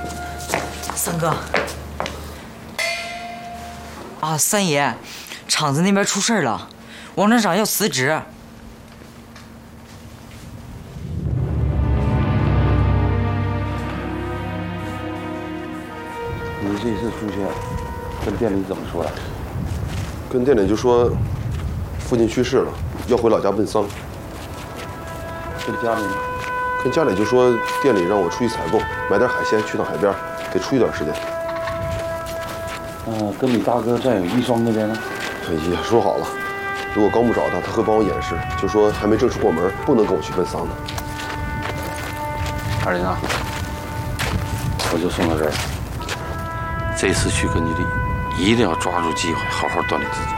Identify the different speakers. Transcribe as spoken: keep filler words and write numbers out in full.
Speaker 1: 三哥，啊，三爷，厂子那边出事了，王厂长要辞职。
Speaker 2: 你这次出去，跟店里怎么说的？
Speaker 3: 跟店里就说，父亲去世了，要回老家奔丧。
Speaker 2: 跟家里呢？
Speaker 3: 跟家里就说店里让我出去采购，买点海鲜，去趟海边，得出一段时间。
Speaker 2: 嗯，跟你大哥战友一双那边呢？
Speaker 3: 也说好了，如果高木找他，他会帮我掩饰，就说还没正式过门，不能跟我去奔丧的。
Speaker 2: 二林啊，我就送到这儿。这次去根据地，一定要抓住机会，好好锻炼自己。